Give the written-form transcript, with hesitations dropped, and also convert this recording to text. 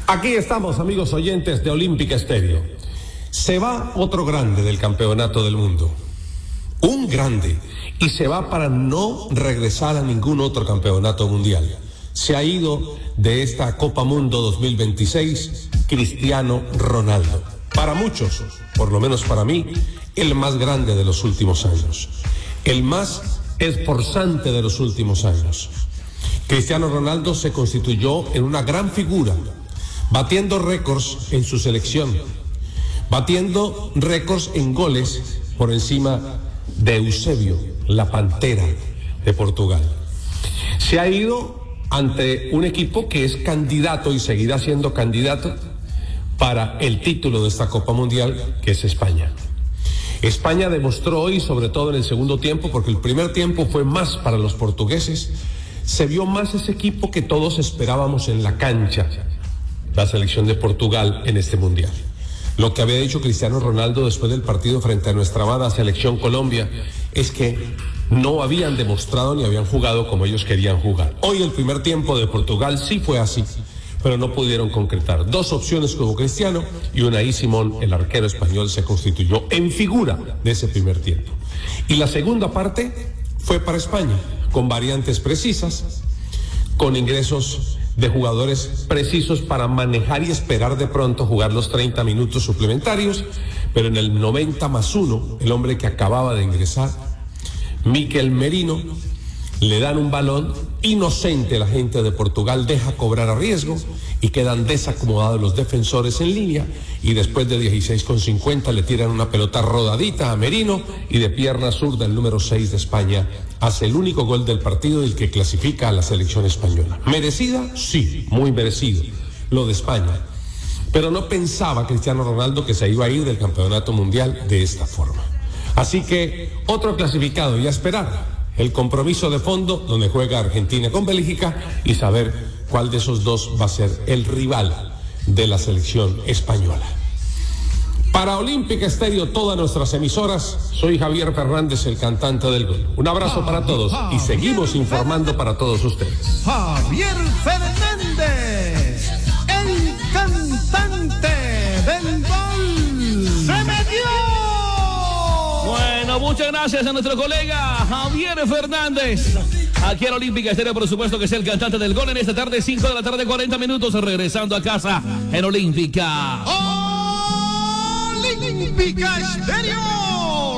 Aquí estamos, amigos oyentes de Olímpica Estéreo. Se va otro grande del campeonato del mundo. Un grande. Y se va para no regresar a ningún otro campeonato mundial. Se ha ido de esta Copa Mundo 2026 Cristiano Ronaldo. Para muchos, por lo menos para mí, el más grande de los últimos años. El más esforzante de los últimos años. Cristiano Ronaldo se constituyó en una gran figura, batiendo récords en su selección, batiendo récords en goles por encima de Eusebio, la Pantera de Portugal. Se ha ido ante un equipo que es candidato y seguirá siendo candidato para el título de esta Copa Mundial, que es España. España demostró hoy, sobre todo en el segundo tiempo, porque el primer tiempo fue más para los portugueses, se vio más ese equipo que todos esperábamos en la cancha, la selección de Portugal en este Mundial. Lo que había dicho Cristiano Ronaldo después del partido frente a nuestra amada selección Colombia es que no habían demostrado ni habían jugado como ellos querían jugar. Hoy el primer tiempo de Portugal sí fue así, pero no pudieron concretar. Dos opciones como Cristiano y Unai Simón, el arquero español, se constituyó en figura de ese primer tiempo. Y la segunda parte fue para España, con variantes precisas, con ingresos de jugadores precisos para manejar y esperar de pronto jugar los 30 minutos suplementarios, pero en el 90+1, el hombre que acababa de ingresar, Mikel Merino, le dan un balón inocente, la gente de Portugal deja cobrar a riesgo y quedan desacomodados los defensores en línea y después de 16,50 le tiran una pelota rodadita a Merino y de pierna zurda el número 6 de España hace el único gol del partido y el que clasifica a la selección española. ¿Merecida? Sí, muy merecido, lo de España. Pero no pensaba Cristiano Ronaldo que se iba a ir del campeonato mundial de esta forma. Así que otro clasificado y a esperar el compromiso de fondo donde juega Argentina con Bélgica y saber cuál de esos dos va a ser el rival de la selección española. Para Olímpica Estéreo, todas nuestras emisoras, soy Javier Fernández, el cantante del gol. Un abrazo para todos y seguimos informando para todos ustedes. Javier Fernández, el cantante del gol. ¡Se metió! Bueno, muchas gracias a nuestro colega Javier Fernández. Aquí en Olímpica Estéreo, por supuesto que es el cantante del gol en esta tarde, 5 de la tarde, 40 minutos, regresando a casa en Olímpica. Olímpica Estéreo.